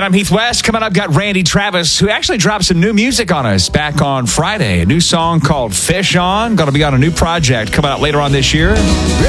And I'm Heath West. Coming up, got Randy Travis, who actually dropped some new music on us back on Friday. A new song called Fish On. Going to be on a new project coming out later on this year.